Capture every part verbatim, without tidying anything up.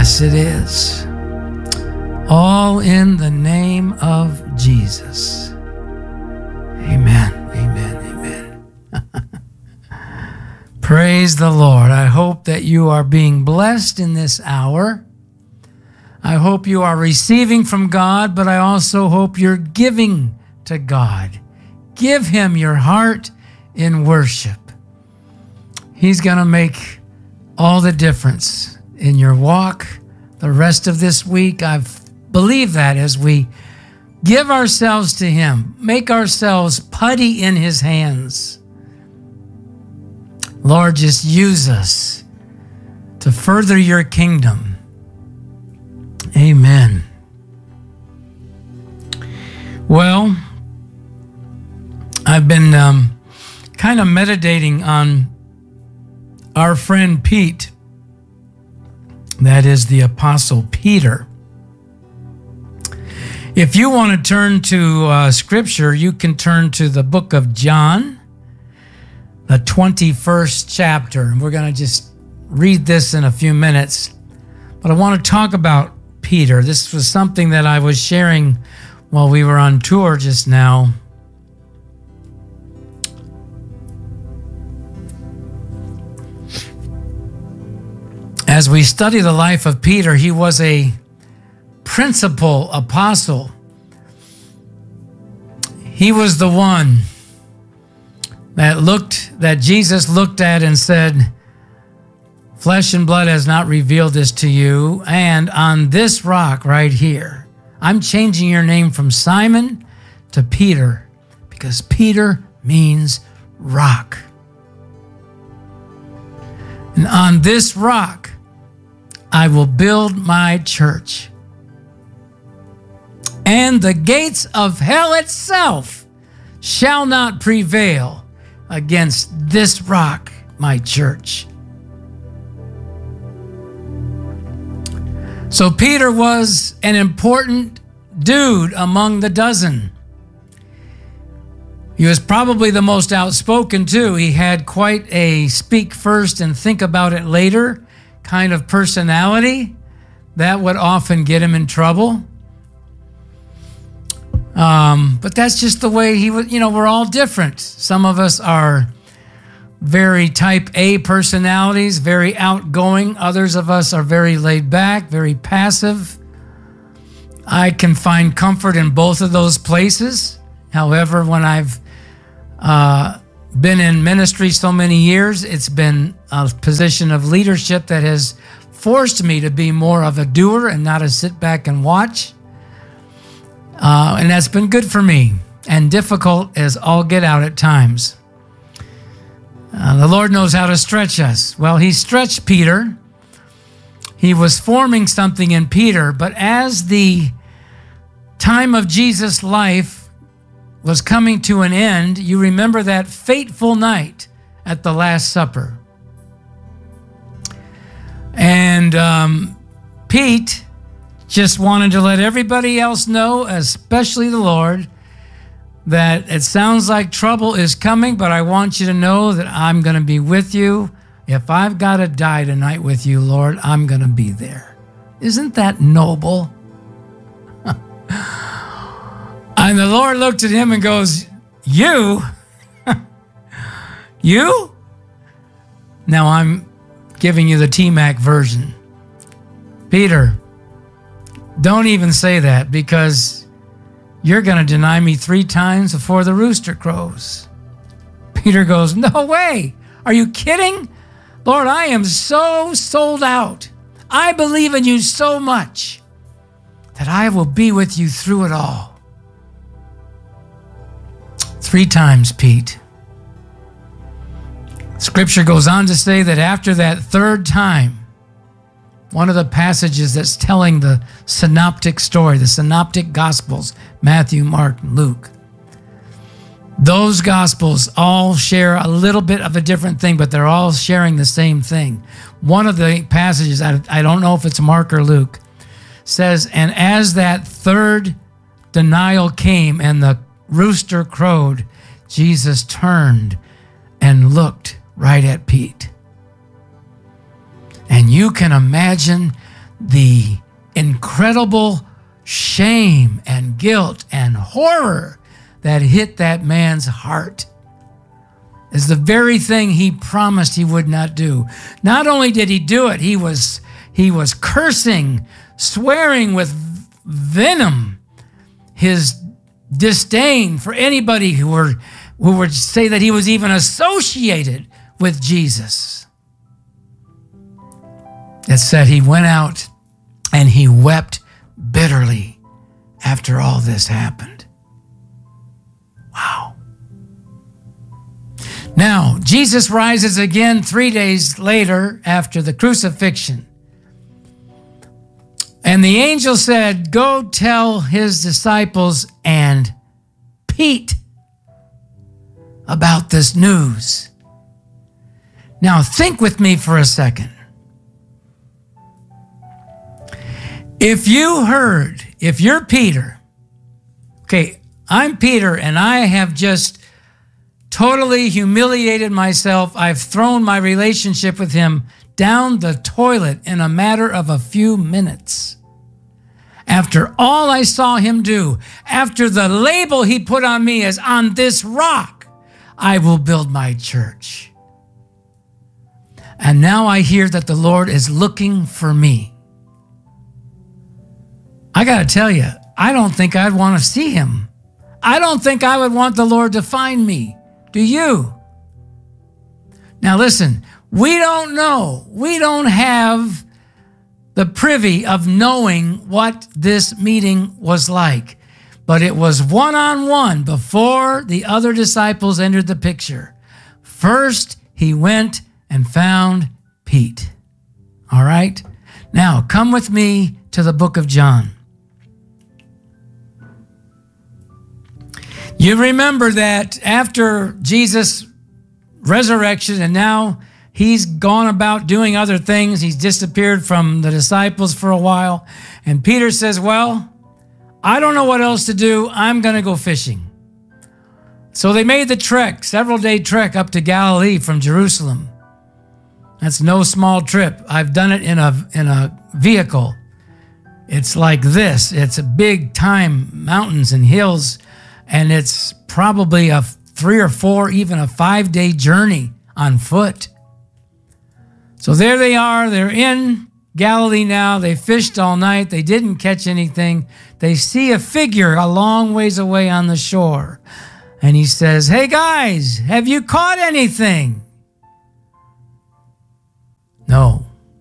Yes, it is. All in the name of Jesus. Amen, amen, amen. Praise the Lord. I hope that you are being blessed in this hour. I hope you are receiving from God, but I also hope you're giving to God. Give Him your heart in worship. He's going to make all the difference in your walk the rest of this week. I believe that as we give ourselves to Him, make ourselves putty in His hands. Lord, just use us to further your kingdom. Amen. Well, I've been um, kind of meditating on our friend Pete. That is the Apostle Peter. If you want to turn to uh, Scripture, you can turn to the book of John, the twenty-first chapter. We're going to just read this in a few minutes. But I want to talk about Peter. This was something that I was sharing while we were on tour just now. As we study the life of Peter, he was a principal apostle. He was the one that looked, that Jesus looked at and said, flesh and blood has not revealed this to you. And on this rock right here, I'm changing your name from Simon to Peter, because Peter means rock. And on this rock, I will build my church. And the gates of hell itself shall not prevail against this rock, my church. So Peter was an important dude among the dozen. He was probably the most outspoken too. He had quite a speak first and think about it later kind of personality that would often get him in trouble. Um, but that's just the way he was. You know, we're all different. Some of us are very type A personalities, very outgoing. Others of us are very laid back, very passive. I can find comfort in both of those places. However, when I've uh, been in ministry so many years, it's been a position of leadership that has forced me to be more of a doer and not a sit back and watch. Uh, and that's been good for me, and difficult as all get out at times. Uh, the Lord knows how to stretch us. Well, he stretched Peter. He was forming something in Peter, but as the time of Jesus' life was coming to an end, you remember that fateful night at the Last Supper. And um, Pete just wanted to let everybody else know, especially the Lord, that it sounds like trouble is coming, but I want you to know that I'm going to be with you. If I've got to die tonight with you, Lord, I'm going to be there. Isn't that noble? And the Lord looked at him and goes, you? You? Now I'm giving you the T Mac version. Peter, don't even say that, because you're going to deny me three times before the rooster crows. Peter goes, no way. Are you kidding? Lord, I am so sold out. I believe in you so much that I will be with you through it all. Three times, Pete. Scripture goes on to say that after that third time, one of the passages that's telling the synoptic story, the synoptic gospels, Matthew, Mark, and Luke. Those gospels all share a little bit of a different thing, but they're all sharing the same thing. One of the passages, I, I don't know if it's Mark or Luke, says, and as that third denial came and the rooster crowed, Jesus turned and looked right at Pete. And you can imagine the incredible shame and guilt and horror that hit that man's heart is the very thing he promised he would not do. Not only did he do it, he was he was cursing, swearing with venom his disdain for anybody who were who would say that he was even associated with Jesus. It said he went out and he wept bitterly after all this happened. Wow. Now, Jesus rises again three days later after the crucifixion. And the angel said, go tell his disciples and Pete about this news. Now, think with me for a second. If you heard, if you're Peter, okay, I'm Peter and I have just totally humiliated myself. I've thrown my relationship with him down the toilet in a matter of a few minutes. After all I saw him do, after the label he put on me as on this rock, I will build my church. And now I hear that the Lord is looking for me. I got to tell you, I don't think I'd want to see him. I don't think I would want the Lord to find me. Do you? Now listen, we don't know. We don't have the privy of knowing what this meeting was like. But it was one-on-one before the other disciples entered the picture. First, he went and found Pete. All right? Now, come with me to the book of John. You remember that after Jesus' resurrection and now he's gone about doing other things. He's disappeared from the disciples for a while. And Peter says, well, I don't know what else to do. I'm going to go fishing. So they made the trek, several day trek up to Galilee from Jerusalem. That's no small trip. I've done it in a, in a vehicle. It's like this. It's a big time, mountains and hills. And it's probably a three or four, even a five day journey on foot. So there they are. They're in Galilee now. They fished all night. They didn't catch anything. They see a figure a long ways away on the shore. And he says, hey guys, have you caught anything? No.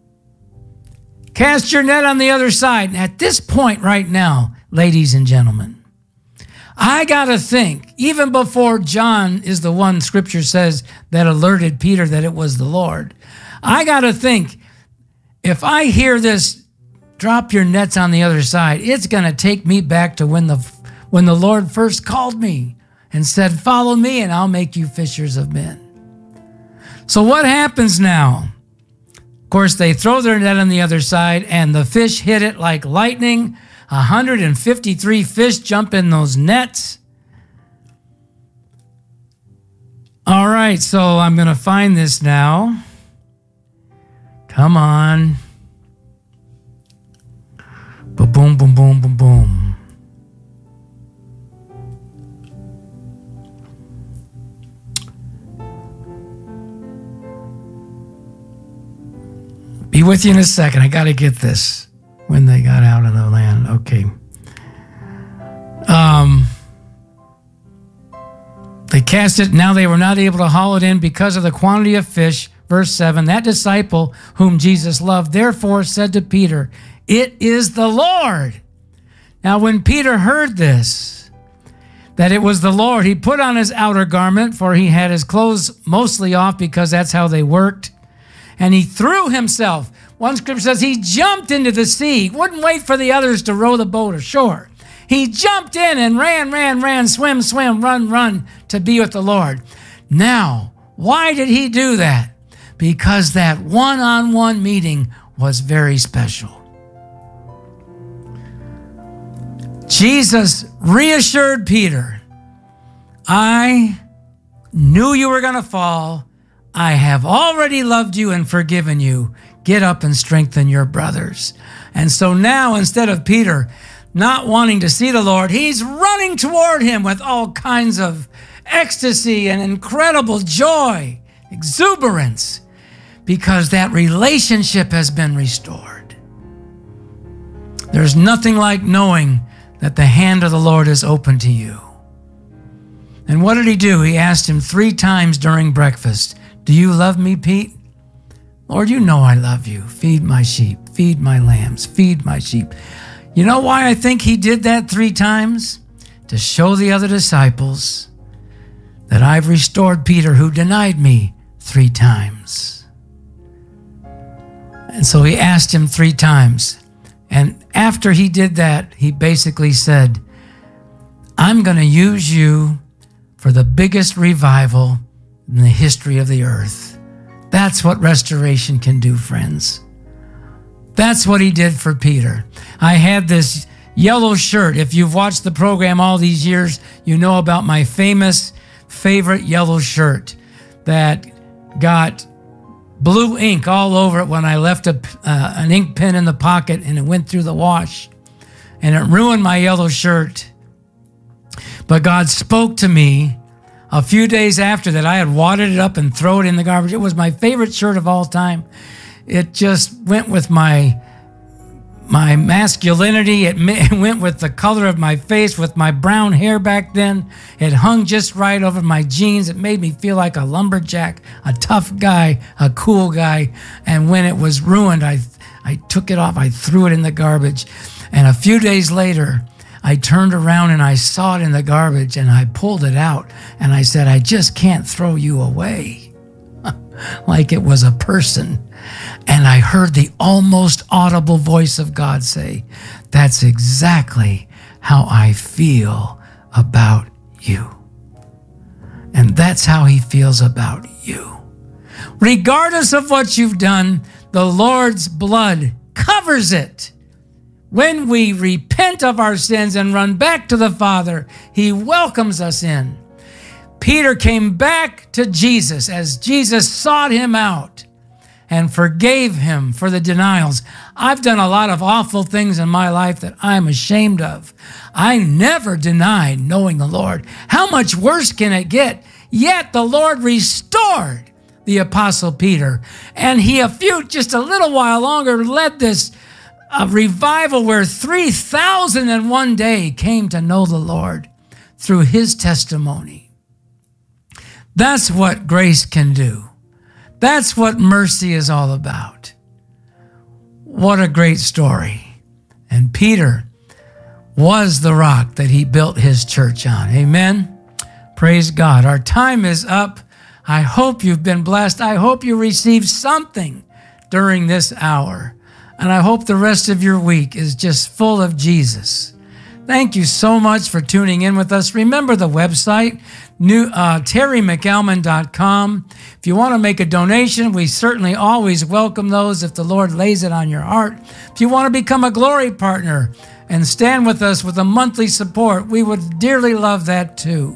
Cast your net on the other side. And at this point right now, ladies and gentlemen, I got to think, even before John is the one Scripture says that alerted Peter that it was the Lord, I got to think, if I hear this, drop your nets on the other side, it's going to take me back to when the when the Lord first called me and said, follow me and I'll make you fishers of men. So what happens now? Of course, they throw their net on the other side and the fish hit it like lightning. one hundred fifty-three fish jump in those nets. All right, so I'm going to find this now. Come on. Boom, boom, boom, boom, boom. Be with you in a second. I got to get this. When they got out of the land. Okay. Um, they cast it. Now they were not able to haul it in because of the quantity of fish. Verse seven, that disciple whom Jesus loved, therefore said to Peter, it is the Lord. Now when Peter heard this, that it was the Lord, he put on his outer garment, for he had his clothes mostly off because that's how they worked. And he threw himself. One scripture says he jumped into the sea, wouldn't wait for the others to row the boat ashore. He jumped in and ran, ran, ran, swim, swim, run, run to be with the Lord. Now, why did he do that? Because that one-on-one meeting was very special. Jesus reassured Peter, I knew you were going to fall. I have already loved you and forgiven you. Get up and strengthen your brothers. And so now, instead of Peter not wanting to see the Lord, he's running toward him with all kinds of ecstasy and incredible joy, exuberance, because that relationship has been restored. There's nothing like knowing that the hand of the Lord is open to you. And what did he do? He asked him three times during breakfast, do you love me, Pete? Lord, you know I love you. Feed my sheep, feed my lambs, feed my sheep. You know why I think he did that three times? To show the other disciples that I've restored Peter, who denied me three times. And so he asked him three times. And after he did that, he basically said, I'm going to use you for the biggest revival in the history of the earth. That's what restoration can do, friends. That's what he did for Peter. I had this yellow shirt. If you've watched the program all these years, you know about my famous favorite yellow shirt that got blue ink all over it when I left a, uh, an ink pen in the pocket and it went through the wash. And it ruined my yellow shirt. But God spoke to me a few days after that. I had wadded it up and thrown it in the garbage. It was my favorite shirt of all time. It just went with my my masculinity. It went with the color of my face, with my brown hair back then. It hung just right over my jeans. It made me feel like a lumberjack, a tough guy, a cool guy. And when it was ruined, I I took it off. I threw it in the garbage. And a few days later, I turned around and I saw it in the garbage and I pulled it out and I said, I just can't throw you away. Like it was a person. And I heard the almost audible voice of God say, that's exactly how I feel about you. And that's how he feels about you. Regardless of what you've done, the Lord's blood covers it. When we repent of our sins and run back to the Father, he welcomes us in. Peter came back to Jesus as Jesus sought him out and forgave him for the denials. I've done a lot of awful things in my life that I'm ashamed of. I never denied knowing the Lord. How much worse can it get? Yet the Lord restored the Apostle Peter. And he, a few, just a little while longer, led this a revival where three thousand in one day came to know the Lord through his testimony. That's what grace can do. That's what mercy is all about. What a great story. And Peter was the rock that he built his church on. Amen. Praise God. Our time is up. I hope you've been blessed. I hope you received something during this hour. And I hope the rest of your week is just full of Jesus. Thank you so much for tuning in with us. Remember the website, new, uh, terry mcalman dot com. If you want to make a donation, we certainly always welcome those if the Lord lays it on your heart. If you want to become a glory partner and stand with us with a monthly support, we would dearly love that too.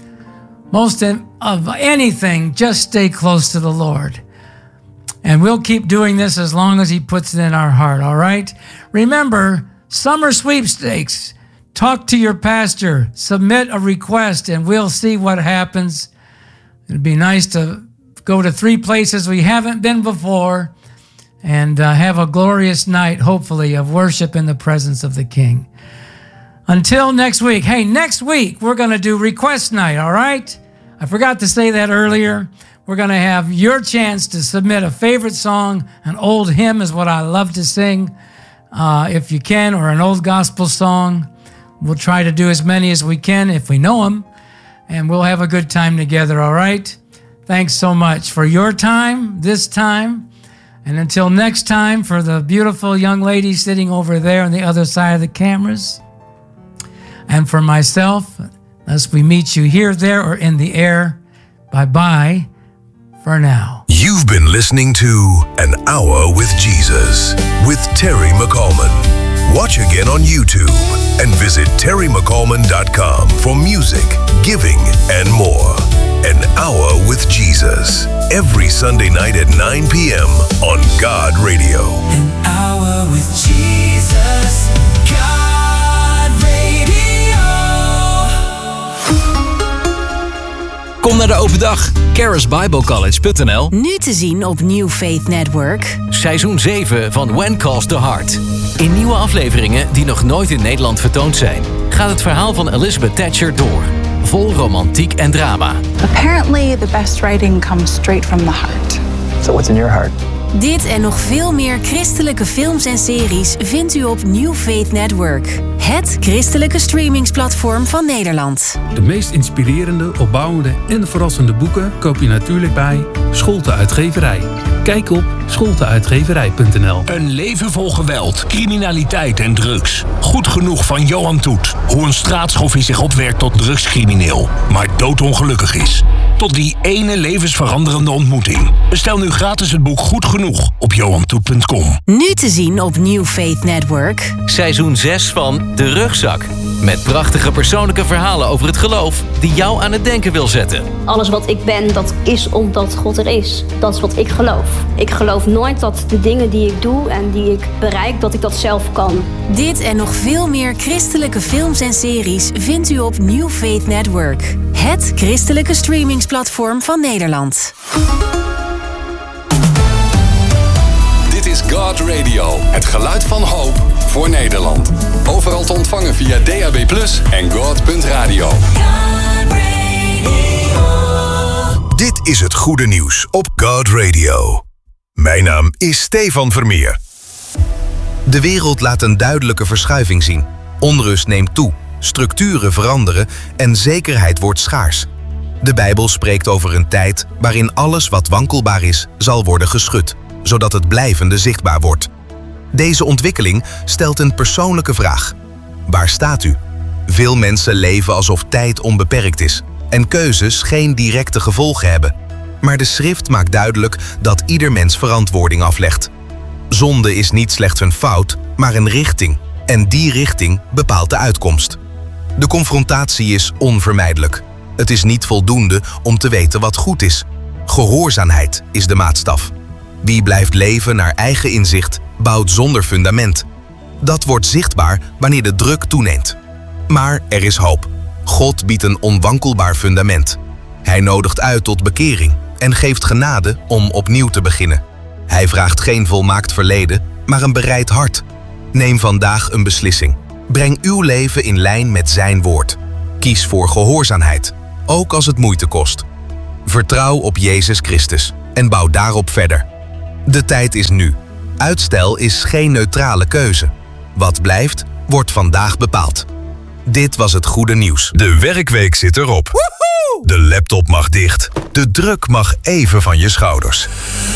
Most of anything, just stay close to the Lord. And we'll keep doing this as long as he puts it in our heart, all right? Remember, summer sweepstakes. Talk to your pastor. Submit a request, and we'll see what happens. It'd be nice to go to three places we haven't been before and uh, have a glorious night, hopefully, of worship in the presence of the King. Until next week. Hey, next week, we're going to do request night, all right? I forgot to say that earlier. We're going to have your chance to submit a favorite song. An old hymn is what I love to sing, uh, if you can, or an old gospel song. We'll try to do as many as we can if we know them, and we'll have a good time together, all right? Thanks so much for your time this time. And until next time, for the beautiful young lady sitting over there on the other side of the cameras, and for myself, unless we meet you here, there, or in the air, bye-bye. For now. You've been listening to An Hour with Jesus with Terry McCallman. Watch again on YouTube and visit terry mcallman dot com for music, giving, and more. An Hour with Jesus. Every Sunday night at nine p.m. on God Radio. An Hour with Jesus. God Radio. Kom naar de open dag. charis bible college punt n l. Nu te zien op New Faith Network. Seizoen zeven van When Calls the Heart. In nieuwe afleveringen die nog nooit in Nederland vertoond zijn, gaat het verhaal van Elizabeth Thatcher door. Vol romantiek en drama. Apparently the best writing comes straight from the heart. So what's in your heart? Dit en nog veel meer christelijke films en series vindt u op New Faith Network. Het christelijke streamingsplatform van Nederland. De meest inspirerende, opbouwende en verrassende boeken koop je natuurlijk bij Scholte Uitgeverij. Kijk op scholte uitgeverij punt n l. Een leven vol geweld, criminaliteit en drugs. Goed genoeg van Johan Toet. Hoe een straatschoffie zich opwerkt tot drugscrimineel, maar doodongelukkig is. Tot die ene levensveranderende ontmoeting. Bestel nu gratis het boek Goed Genoeg op johan toet punt com. Nu te zien op New Faith Network. Seizoen zes van De Rugzak. Met prachtige persoonlijke verhalen over het geloof die jou aan het denken wil zetten. Alles wat ik ben, dat is omdat God er is. Dat is wat ik geloof. Ik geloof nooit dat de dingen die ik doe en die ik bereik, dat ik dat zelf kan. Dit en nog veel meer christelijke films en series vindt u op New Faith Network. Het christelijke streamingsplatform van Nederland. Dit is God Radio, het geluid van hoop voor Nederland. Overal te ontvangen via D A B plus, en god punt radio. Dit is het goede nieuws op God Radio. Mijn naam is Stefan Vermeer. De wereld laat een duidelijke verschuiving zien. Onrust neemt toe, structuren veranderen en zekerheid wordt schaars. De Bijbel spreekt over een tijd waarin alles wat wankelbaar is, zal worden geschud, zodat het blijvende zichtbaar wordt. Deze ontwikkeling stelt een persoonlijke vraag. Waar staat u? Veel mensen leven alsof tijd onbeperkt is en keuzes geen directe gevolgen hebben. Maar de schrift maakt duidelijk dat ieder mens verantwoording aflegt. Zonde is niet slechts een fout, maar een richting. En die richting bepaalt de uitkomst. De confrontatie is onvermijdelijk. Het is niet voldoende om te weten wat goed is. Gehoorzaamheid is de maatstaf. Wie blijft leven naar eigen inzicht, bouwt zonder fundament. Dat wordt zichtbaar wanneer de druk toeneemt. Maar er is hoop. God biedt een onwankelbaar fundament. Hij nodigt uit tot bekering en geeft genade om opnieuw te beginnen. Hij vraagt geen volmaakt verleden, maar een bereid hart. Neem vandaag een beslissing. Breng uw leven in lijn met zijn woord. Kies voor gehoorzaamheid, ook als het moeite kost. Vertrouw op Jezus Christus en bouw daarop verder. De tijd is nu. Uitstel is geen neutrale keuze. Wat blijft, wordt vandaag bepaald. Dit was het goede nieuws. De werkweek zit erop. Woehoe! De laptop mag dicht. De druk mag even van je schouders.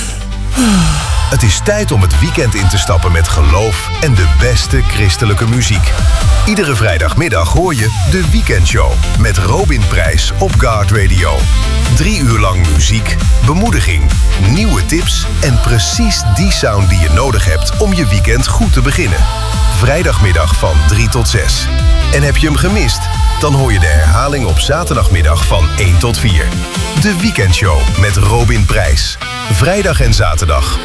Het is tijd om het weekend in te stappen met geloof en de beste christelijke muziek. Iedere vrijdagmiddag hoor je de Weekendshow met Robin Prijs op God Radio. Drie uur lang muziek, bemoediging, nieuwe tips en precies die sound die je nodig hebt om je weekend goed te beginnen. Vrijdagmiddag van drie tot zes. En heb je hem gemist? Dan hoor je de herhaling op zaterdagmiddag van één tot vier. De Weekendshow met Robin Prijs. Vrijdag en zaterdag